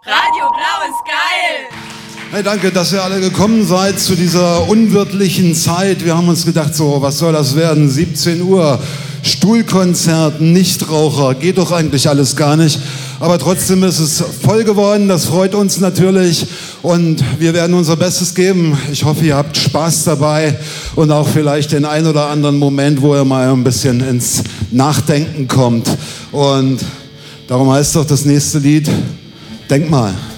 Radio Blau ist geil! Hey, danke, dass ihr alle gekommen seid zu dieser unwirtlichen Zeit. Wir haben uns gedacht, so, was soll das werden? 17 Uhr, Stuhlkonzert, Nichtraucher, geht doch eigentlich alles gar nicht. Aber trotzdem ist es voll geworden, das freut uns natürlich und wir werden unser Bestes geben. Ich hoffe, ihr habt Spaß dabei und auch vielleicht den ein oder anderen Moment, wo ihr mal ein bisschen ins Nachdenken kommt. Und darum heißt doch das nächste Lied, denk mal.